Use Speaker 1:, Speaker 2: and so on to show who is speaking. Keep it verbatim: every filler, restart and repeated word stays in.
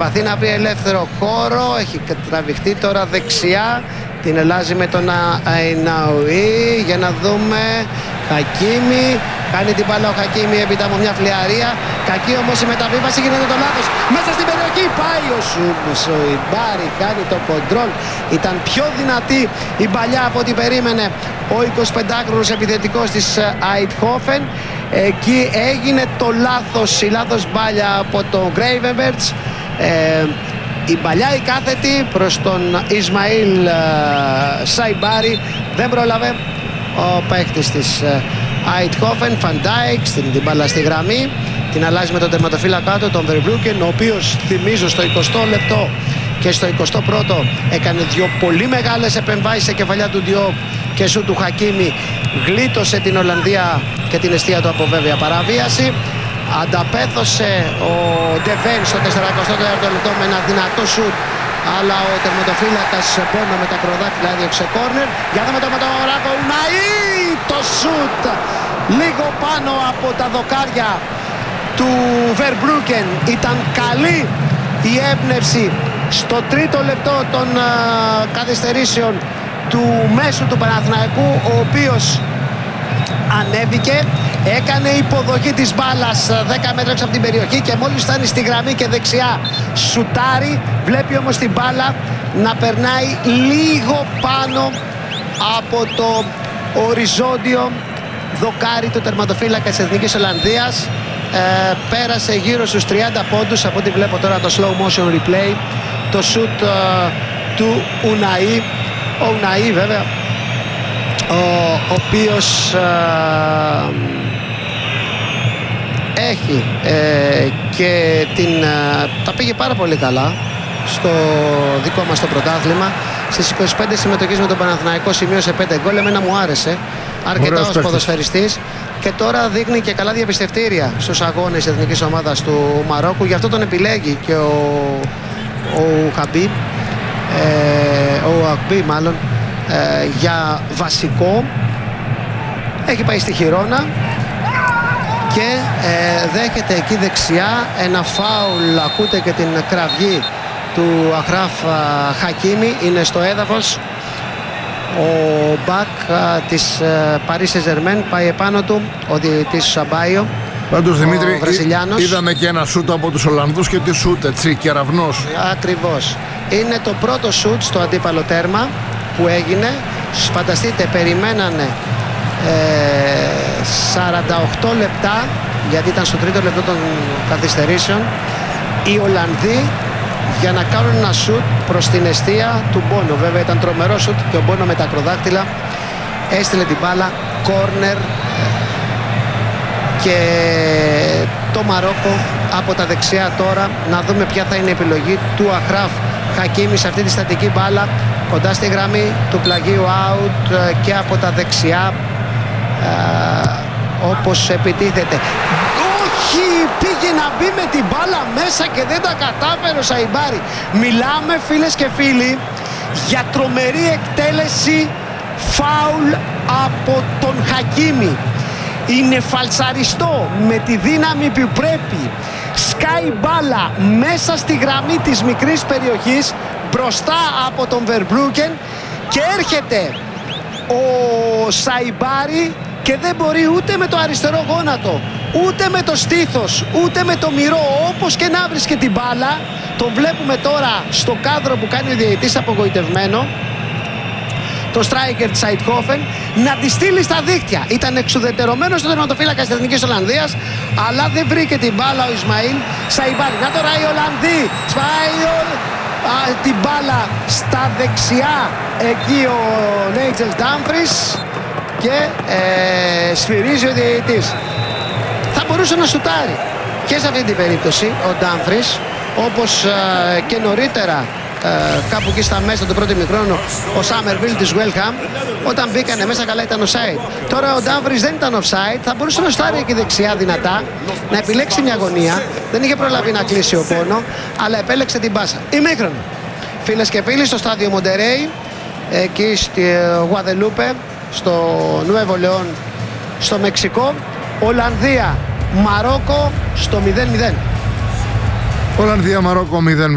Speaker 1: Προσπαθεί να βρει ελεύθερο χώρο. Έχει τραβηχτεί τώρα δεξιά. Την ελάζει με τον Αϊναουή. Για να δούμε. Χακίμι. Κάνει την μπάλα ο Χακίμι έπειτα από μια φλιαρία. Κακή όμως η μεταβίβαση. Γίνεται το λάθος. Μέσα στην περιοχή πάει ο Σαϊμπάρι. Κάνει το κοντρόλ. Ήταν πιο δυνατή η παλιά από ό,τι περίμενε ο εικοσιπεντάχρονος επιθετικός της Eindhoven. Εκεί έγινε το λάθος. Η λάθος μπάλια από τον Gravenberch. Ε, η παλιά η κάθετη προς τον Ισμαήλ Σαϊμπάρι. Δεν πρόλαβε ο παίχτης της Eindhoven. Φαντάικ στην την μπάλα στη γραμμή. Την αλλάζει με τον τερματοφύλακα του, τον Verbruggen, ο οποίος θυμίζω στο εικοστό λεπτό και στο εικοστό πρώτο έκανε δύο πολύ μεγάλες επεμβάσεις σε κεφαλιά του Διόπ και σου του Χακίμι. Γλίτωσε την Ολλανδία και την εστία του από βέβαια παραβίαση. Ανταπέδωσε ο Ντεβέν στο σαράντα τέταρτο λεπτό με ένα δυνατό σουτ, αλλά ο τερματοφύλακας Μπόνο με τα κροδάκτυλα έδιωξε κόρνερ. Για δούμε το μεταγωγράφο Ουναή, το σουτ λίγο πάνω από τα δοκάρια του Verbruggen. Ήταν καλή η έμπνευση στο τρίτο λεπτό των uh, καθυστερήσεων του μέσου του Παναθηναϊκού, ο οποίος ανέβηκε, έκανε υποδοχή της μπάλας δέκα μέτρα από την περιοχή και μόλις φτάνει στη γραμμή και δεξιά σουτάρει. Βλέπει όμως την μπάλα να περνάει λίγο πάνω από το οριζόντιο δοκάρι του τερματοφύλακα της Εθνικής Ολλανδίας. Ε, πέρασε γύρω στους τριάντα πόντους από ό,τι βλέπω τώρα το slow motion replay. Το σουτ ε, του Ουναή. Ο Ουναή βέβαια, ο, ο οποίος ε, έχει ε, και την, ε, τα πήγε πάρα πολύ καλά στο δικό μας το πρωτάθλημα. Στις είκοσι πέντε συμμετοχές με τον Παναθηναϊκό σημείωσε πέντε γκολ. Εμένα μου άρεσε αρκετά ως ποδοσφαιριστής και τώρα δείχνει και καλά διαπιστευτήρια στους αγώνες της εθνικής ομάδας του Μαρόκου. Γι' αυτό τον επιλέγει και ο, ο Χαμπί ε, ο Ακμπί μάλλον ε, για βασικό. Έχει πάει στη Χιρόνα και ε, δέχεται εκεί δεξιά ένα φάουλ. Ακούτε και την κραυγή του Αχράφ Χακίμι. Είναι στο έδαφος ο μπακ της Paris Saint-Germain. Πάει επάνω του ο διαιτητής Σαμπάιο.
Speaker 2: Πάντως Δημήτρη,
Speaker 1: Βραζιλιάνος.
Speaker 2: είδαμε και ένα σούτ από τους Ολλανδούς και τι σούτ, έτσι, κεραυνός.
Speaker 1: Ακριβώς. Είναι το πρώτο σούτ στο αντίπαλο τέρμα που έγινε. Φανταστείτε, περιμένανε ε, σαράντα οκτώ λεπτά, γιατί ήταν στο τρίτο λεπτό των καθυστερήσεων, οι Ολλανδοί για να κάνουν ένα σούτ προς την εστία του Μπόνο. Βέβαια ήταν τρομερό σούτ και ο Μπόνο με τα ακροδάκτυλα έστειλε την μπάλα κόρνερ και το Μαρόκο από τα δεξιά τώρα. Να δούμε ποια θα είναι η επιλογή του Αχράφ Χακίμι σε αυτή τη στατική μπάλα κοντά στη γραμμή του πλαγίου out και από τα δεξιά ε, όπως επιτίθεται. Όχι, πήγε να μπει με την μπάλα μέσα και δεν τα κατάφερε ο Σαϊμπάρι. Μιλάμε φίλες και φίλοι για τρομερή εκτέλεση φάουλ από τον Χακίμι. Είναι φαλσαριστό με τη δύναμη που πρέπει. Σκάει μπάλα μέσα στη γραμμή της μικρής περιοχής μπροστά από τον Verbruggen και έρχεται ο Σαϊμπάρι και δεν μπορεί ούτε με το αριστερό γόνατο, ούτε με το στήθος, ούτε με το μυρό, όπως και να βρίσκει την μπάλα. Τον βλέπουμε τώρα στο κάδρο που κάνει ο διαιτητής απογοητευμένο, το striker της Eindhoven, να τη στείλει στα δίχτυα. Ήταν εξουδετερωμένος στο τερματοφύλακα της Εθνικής Ολλανδίας, αλλά δεν βρήκε την μπάλα ο Ισμαήλ Σαϊμπάρι. Να τώρα οι Ολλανδοί σπάει την μπάλα στα δεξιά, εκεί ο Νέιτζελ Ντάμφρις και ε, σφυρίζει ο διαιτητής. Θα μπορούσε να σουτάρει και σε αυτή την περίπτωση ο Ντάμφρις, όπως ε, και νωρίτερα ε, κάπου εκεί στα μέσα του πρώτου ημιχρόνου ο Σάμερβιλ της Wellham, όταν μπήκανε μέσα καλά ήταν offside. Τώρα ο Ντάμφρις δεν ήταν offside, θα μπορούσε να σουτάρει εκεί δεξιά δυνατά, να επιλέξει μια γωνία. Δεν είχε προλάβει να κλείσει ο Πόνο, αλλά επέλεξε την πάσα. Ημίχρονο, φίλες και φίλοι, στο στάδιο Μοντερέι, εκεί στη Γουαδελούπε, στο Νουέβο Λεόν, στο Μεξικό. Ολλανδία Μαρόκο στο μηδέν μηδέν.
Speaker 2: Ολλανδία Μαρόκο μηδέν μηδέν.